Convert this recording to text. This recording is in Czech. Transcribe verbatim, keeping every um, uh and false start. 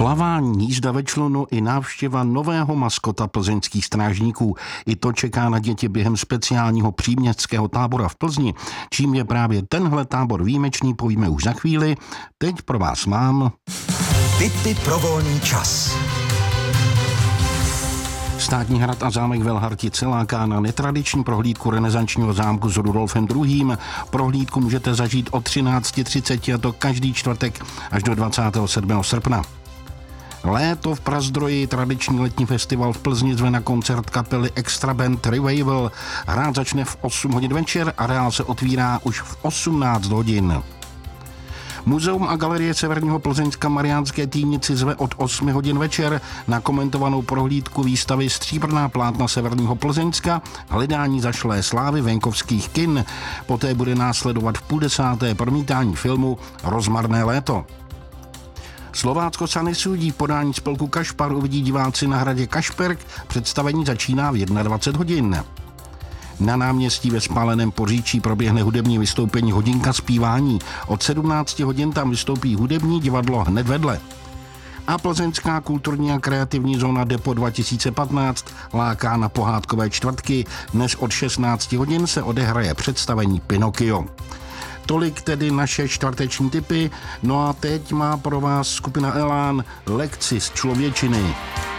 Plavání, jízda ve člunu i návštěva nového maskota plzeňských strážníků. I to čeká na děti během speciálního příměstského tábora v Plzni. Čím je právě tenhle tábor výjimečný, povíme už za chvíli. Teď pro vás mám... Tipy pro volný čas. Státní hrad a zámek Velhartice láká na netradiční prohlídku renesančního zámku s Rudolfem druhým. Prohlídku můžete zažít od třináct třicet a to každý čtvrtek až do dvacátého sedmého srpna. Léto v Prazdroji, tradiční letní festival v Plzni zve na koncert kapely Extra Band Revival. Hrát začne v osm hodin večer, areál se otvírá už v osmnáct hodin. Muzeum a galerie Severního Plzeňska Mariánské Týnici zve od osmi hodin večer na komentovanou prohlídku výstavy Stříbrná plátna Severního Plzeňska, hledání zašlé slávy venkovských kin. Poté bude následovat v půl desáté promítání filmu Rozmarné léto. Slovácko se nesudí, v podání spolku Kašpar uvidí diváci na hradě Kašperk, představení začíná v dvacet jedna hodin. Na náměstí ve Spáleném Poříčí proběhne hudební vystoupení Hodinka zpívání. Od sedmnácti hodin tam vystoupí hudební divadlo hned vedle. A plzeňská kulturní a kreativní zóna Depo dva tisíce patnáct láká na pohádkové čtvrtky. Dnes od šestnácti hodin se odehraje představení Pinokio. Tolik tedy naše čtvrteční tipy. No a teď má pro vás skupina Elán lekci z člověčiny.